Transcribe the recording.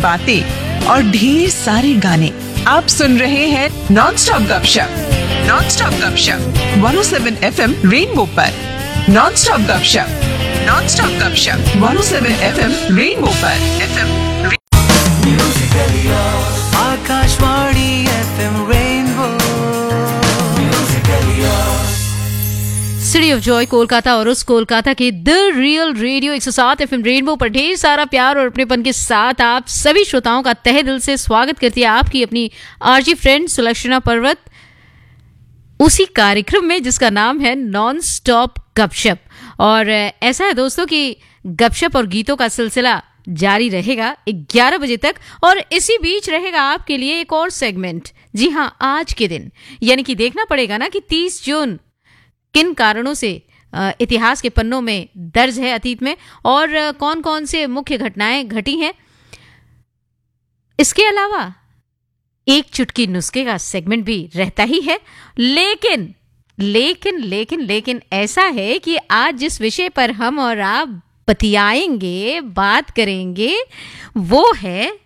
बातें और ढेर सारे गाने। आप सुन रहे हैं नॉन स्टॉप गपशप। नॉन स्टॉप गपशप 107 FM रेनबो पर। नॉन स्टॉप गपशप, नॉन स्टॉप गपशप 107 FM रेनबो पर। Akashvani FM rainbow, city of Joy Kolkata और उस कोलकाता के the real radio 107 FM rainbow पर ढेर सारा प्यार और अपनेपन के साथ आप सभी श्रोताओं का तहे दिल से स्वागत करती है आपकी अपनी आरजी फ्रेंड सुलक्षणा पर्वत, उसी कार्यक्रम में जिसका नाम है नॉन स्टॉप गपशप। और ऐसा है दोस्तों कि गपशप और गीतों का सिलसिला जारी रहेगा 11 बजे तक, और इसी बीच रहेगा आपके लिए एक और सेगमेंट। जी हाँ, आज के दिन यानी कि देखना पड़ेगा ना कि 30 जून किन कारणों से इतिहास के पन्नों में दर्ज है अतीत में, और कौन कौन से मुख्य घटनाएं घटी हैं। इसके अलावा एक चुटकी नुस्खे का सेगमेंट भी रहता ही है। लेकिन लेकिन लेकिन लेकिन ऐसा है कि आज जिस विषय पर हम और आप बतियाएंगे, बात करेंगे, वो है